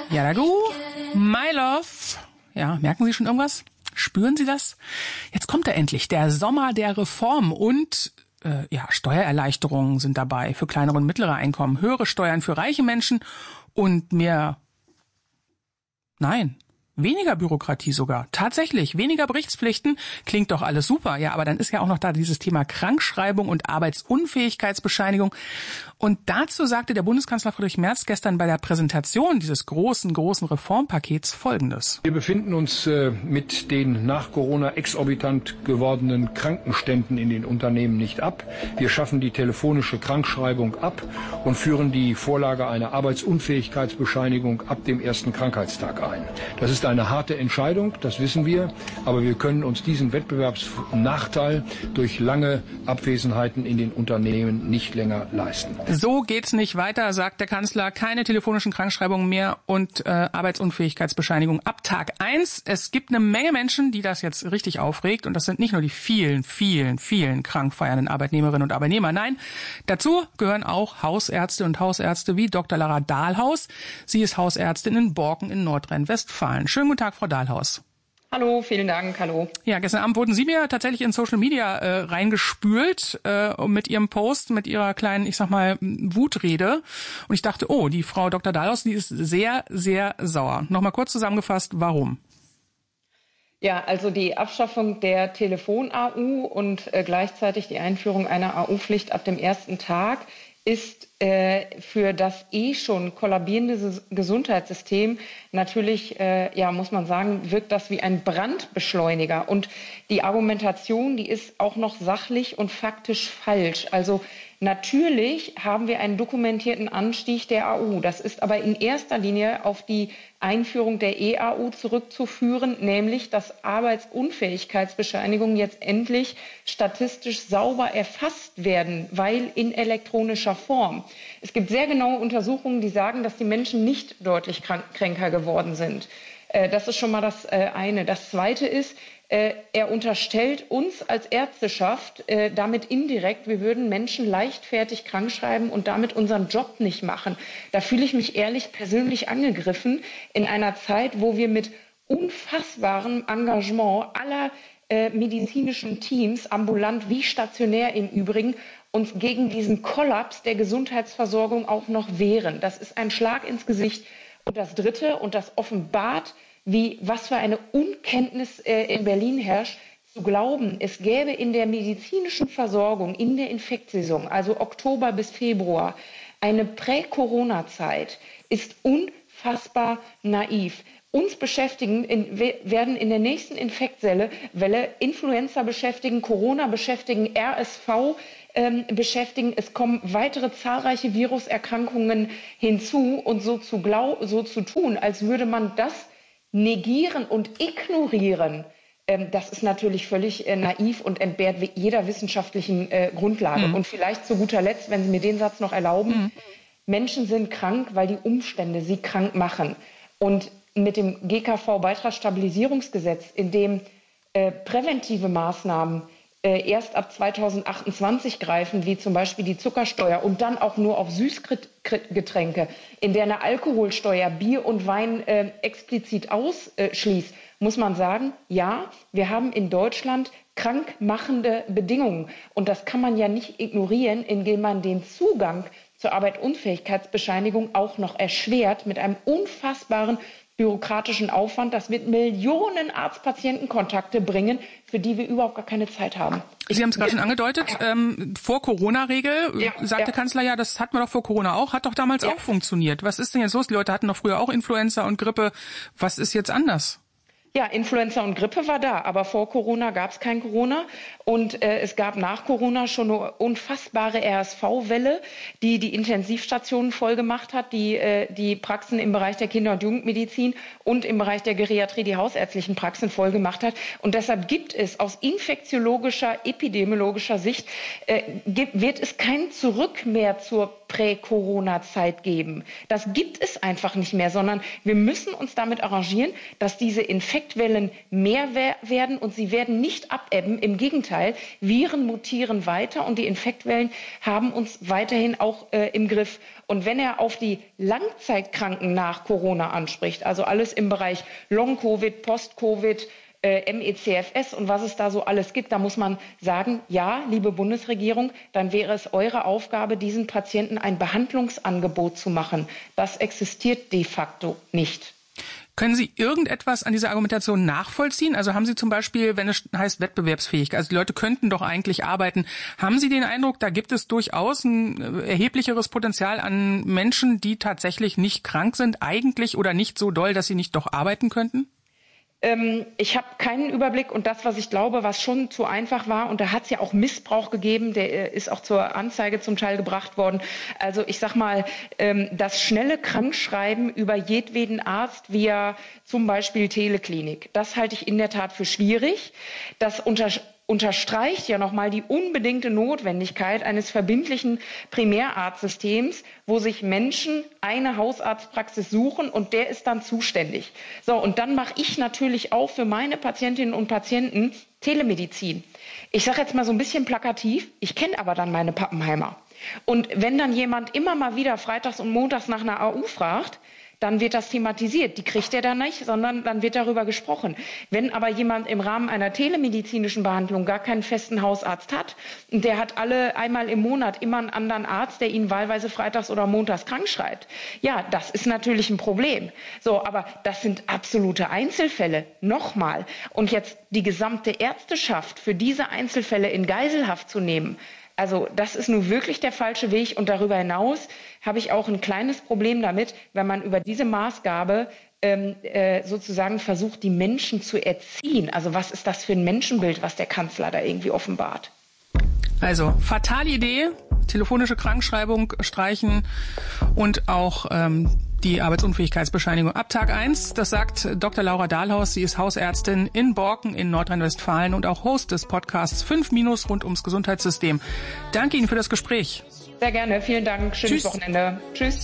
Yaragu, My Love. Ja, merken Sie schon irgendwas? Spüren Sie das? Jetzt kommt er endlich, der Sommer der Reform und Steuererleichterungen sind dabei für kleinere und mittlere Einkommen, höhere Steuern für reiche Menschen und weniger Bürokratie sogar. Tatsächlich, weniger Berichtspflichten. Klingt doch alles super. Ja, aber dann ist ja auch noch da dieses Thema Krankschreibung und Arbeitsunfähigkeitsbescheinigung. Und dazu sagte der Bundeskanzler Friedrich Merz gestern bei der Präsentation dieses großen Reformpakets Folgendes. Wir befinden uns mit den nach Corona exorbitant gewordenen Krankenständen in den Unternehmen nicht ab. Wir schaffen die telefonische Krankschreibung ab und führen die Vorlage einer Arbeitsunfähigkeitsbescheinigung ab dem ersten Krankheitstag ein. Das ist eine harte Entscheidung, das wissen wir, aber wir können uns diesen Wettbewerbsnachteil durch lange Abwesenheiten in den Unternehmen nicht länger leisten. So geht's nicht weiter, sagt der Kanzler. Keine telefonischen Krankschreibungen mehr und Arbeitsunfähigkeitsbescheinigung ab Tag 1. Es gibt eine Menge Menschen, die das jetzt richtig aufregt. Und das sind nicht nur die vielen, vielen, vielen krank feiernden Arbeitnehmerinnen und Arbeitnehmer. Nein, dazu gehören auch Hausärzte und Hausärzte wie Dr. Lara Dahlhaus. Sie ist Hausärztin in Borken in Nordrhein-Westfalen. Schönen guten Tag, Frau Dahlhaus. Hallo, vielen Dank, hallo. Ja, gestern Abend wurden Sie mir tatsächlich in Social Media reingespült mit Ihrem Post, mit Ihrer kleinen, Wutrede. Und ich dachte, die Frau Dr. Dahlhaus, die ist sehr, sehr sauer. Nochmal kurz zusammengefasst, warum? Ja, also die Abschaffung der Telefon-AU und gleichzeitig die Einführung einer AU-Pflicht ab dem ersten Tag ist für das schon kollabierende Gesundheitssystem natürlich, muss man sagen, wirkt das wie ein Brandbeschleuniger. Und die Argumentation, die ist auch noch sachlich und faktisch falsch. Also natürlich haben wir einen dokumentierten Anstieg der AU. Das ist aber in erster Linie auf die Einführung der EAU zurückzuführen, nämlich dass Arbeitsunfähigkeitsbescheinigungen jetzt endlich statistisch sauber erfasst werden, weil in elektronischer Form. Es gibt sehr genaue Untersuchungen, die sagen, dass die Menschen nicht deutlich kränker geworden sind. Das ist schon mal das eine. Das zweite ist, er unterstellt uns als Ärzteschaft damit indirekt, wir würden Menschen leichtfertig krankschreiben und damit unseren Job nicht machen. Da fühle ich mich ehrlich persönlich angegriffen in einer Zeit, wo wir mit unfassbarem Engagement aller medizinischen Teams, ambulant wie stationär im Übrigen, uns gegen diesen Kollaps der Gesundheitsversorgung auch noch wehren. Das ist ein Schlag ins Gesicht. Und das Dritte, und das offenbart, was für eine Unkenntnis in Berlin herrscht, zu glauben, es gäbe in der medizinischen Versorgung, in der Infektsaison, also Oktober bis Februar, eine Prä-Corona-Zeit, ist unfassbar naiv. Uns werden in der nächsten Infektwelle Influenza beschäftigen, Corona beschäftigen, RSV beschäftigen. Es kommen weitere zahlreiche Viruserkrankungen hinzu und so zu tun, als würde man das negieren und ignorieren, das ist natürlich völlig naiv und entbehrt jeder wissenschaftlichen Grundlage. Und vielleicht zu guter Letzt, wenn Sie mir den Satz noch erlauben, Menschen sind krank, weil die Umstände sie krank machen. Und mit dem GKV-Beitragsstabilisierungsgesetz, in dem präventive Maßnahmen erst ab 2028 greifen, wie zum Beispiel die Zuckersteuer und dann auch nur auf Süßgetränke, in der eine Alkoholsteuer Bier und Wein explizit ausschließt, muss man sagen, ja, wir haben in Deutschland krankmachende Bedingungen. Und das kann man ja nicht ignorieren, indem man den Zugang zur Arbeitsunfähigkeitsbescheinigung auch noch erschwert mit einem unfassbaren bürokratischen Aufwand. Das wird Millionen Arzt-Patienten-Kontakte bringen, für die wir überhaupt gar keine Zeit haben. Sie haben es gerade schon angedeutet, Vor-Corona-Regel, sagt der Kanzler, das hatten wir doch vor Corona auch, hat doch damals auch funktioniert. Was ist denn jetzt los? Die Leute hatten doch früher auch Influenza und Grippe. Was ist jetzt anders? Ja, Influenza und Grippe war da, aber vor Corona gab es kein Corona und es gab nach Corona schon eine unfassbare RSV-Welle, die die Intensivstationen voll gemacht hat, die Praxen im Bereich der Kinder- und Jugendmedizin und im Bereich der Geriatrie die hausärztlichen Praxen voll gemacht hat. Und deshalb gibt es aus infektiologischer, epidemiologischer Sicht, wird es kein Zurück mehr zur Prä-Corona-Zeit geben. Das gibt es einfach nicht mehr, sondern wir müssen uns damit arrangieren, dass diese Infektwellen mehr werden und sie werden nicht abebben. Im Gegenteil, Viren mutieren weiter und die Infektwellen haben uns weiterhin auch im Griff. Und wenn er auf die Langzeitkranken nach Corona anspricht, also alles im Bereich Long-Covid, Post-Covid, MECFS und was es da so alles gibt, da muss man sagen, ja, liebe Bundesregierung, dann wäre es eure Aufgabe, diesen Patienten ein Behandlungsangebot zu machen. Das existiert de facto nicht. Können Sie irgendetwas an dieser Argumentation nachvollziehen? Also haben Sie zum Beispiel, wenn es heißt wettbewerbsfähig, also die Leute könnten doch eigentlich arbeiten, haben Sie den Eindruck, da gibt es durchaus ein erheblicheres Potenzial an Menschen, die tatsächlich nicht krank sind, eigentlich oder nicht so doll, dass sie nicht doch arbeiten könnten? Ich habe keinen Überblick und das, was ich glaube, was schon zu einfach war, und da hat es ja auch Missbrauch gegeben, der ist auch zur Anzeige zum Teil gebracht worden. Also ich sag mal, das schnelle Krankschreiben über jedweden Arzt via zum Beispiel Teleklinik, das halte ich in der Tat für schwierig. Das unterstreicht ja nochmal die unbedingte Notwendigkeit eines verbindlichen Primärarztsystems, wo sich Menschen eine Hausarztpraxis suchen und der ist dann zuständig. So, und dann mache ich natürlich auch für meine Patientinnen und Patienten Telemedizin. Ich sage jetzt mal so ein bisschen plakativ, ich kenne aber dann meine Pappenheimer. Und wenn dann jemand immer mal wieder freitags und montags nach einer AU fragt, dann wird das thematisiert. Die kriegt er dann nicht, sondern dann wird darüber gesprochen. Wenn aber jemand im Rahmen einer telemedizinischen Behandlung gar keinen festen Hausarzt hat und der hat einmal im Monat immer einen anderen Arzt, der ihn wahlweise freitags oder montags krank schreibt, ja, das ist natürlich ein Problem. So, aber das sind absolute Einzelfälle. Nochmal. Und jetzt die gesamte Ärzteschaft für diese Einzelfälle in Geiselhaft zu nehmen, also das ist nun wirklich der falsche Weg und darüber hinaus habe ich auch ein kleines Problem damit, wenn man über diese Maßgabe sozusagen versucht, die Menschen zu erziehen. Also was ist das für ein Menschenbild, was der Kanzler da irgendwie offenbart? Also fatale Idee, telefonische Krankschreibung streichen und auch die Arbeitsunfähigkeitsbescheinigung ab Tag 1. Das sagt Dr. Laura Dahlhaus. Sie ist Hausärztin in Borken in Nordrhein-Westfalen und auch Host des Podcasts 5- rund ums Gesundheitssystem. Danke Ihnen für das Gespräch. Sehr gerne. Vielen Dank. Schönes Wochenende. Tschüss.